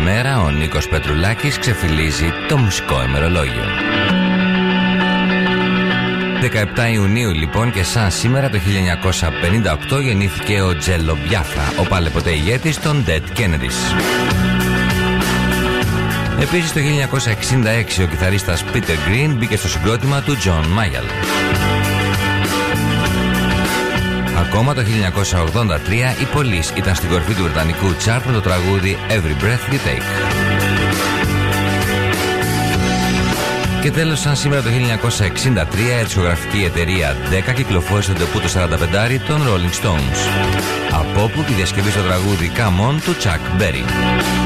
μέρα ο Νίκος Πετρουλάκης ξεφυλίζει το μουσικό ημερολόγιο. 17 Ιουνίου λοιπόν και σαν σήμερα το 1958 γεννήθηκε ο Τζέλο Μπιάφρα, ο πάλεποτέ ηγέτης των Dead Kennedys. Επίσης το 1966 ο κιθαρίστας Peter Green μπήκε στο συγκρότημα του John Mayall. Ακόμα το 1983 η Police ήταν στην κορφή του βρετανικού chart με το τραγούδι Every Breath You Take. Και τέλος, σαν σήμερα το 1963 η δισκογραφική εταιρεία Decca κυκλοφόρησε το ντεπού το 45 των Rolling Stones, από όπου τη διασκευή στο τραγούδι Come On του Chuck Berry.